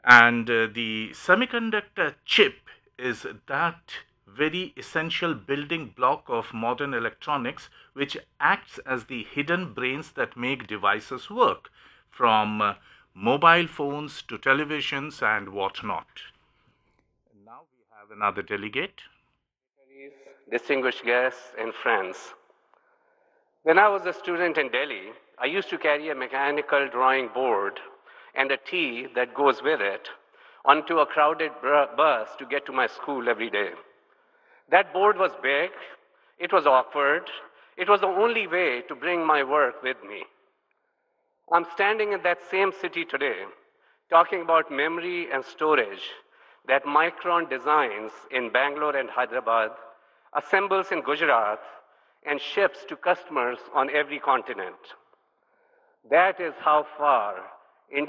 And the semiconductor chip is that very essential building block of modern electronics, which acts as the hidden brains that make devices work, from mobile phones to televisions and whatnot. And now we have another delegate. Distinguished guests and friends. When I was a student in Delhi, I used to carry a mechanical drawing board and a tea that goes with it onto a crowded bus to get to my school every day. That board was big, it was awkward, it was the only way to bring my work with me. I'm standing in that same city today, talking about memory and storage that Micron designs in Bangalore and Hyderabad, assembles in Gujarat, and ships to customers on every continent. That is how far